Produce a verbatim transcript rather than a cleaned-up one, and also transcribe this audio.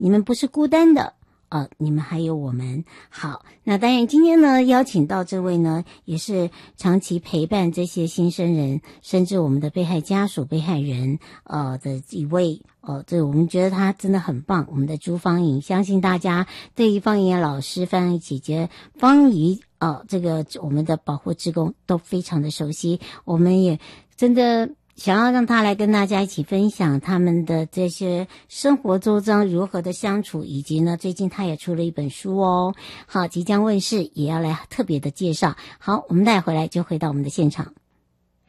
你们不是孤单的。呃，你们还有我们。好，那当然今天呢邀请到这位呢也是长期陪伴这些新生人甚至我们的被害家属被害人呃的一位呃这我们觉得他真的很棒，我们的朱芳颖，相信大家对于芳颖老师芳颖姐姐芳怡呃这个我们的保护志工都非常的熟悉，我们也真的想要让他来跟大家一起分享他们的这些生活周遭如何的相处，以及呢最近他也出了一本书哦，好，即将问世，也要来特别的介绍。好，我们带回来就回到我们的现场。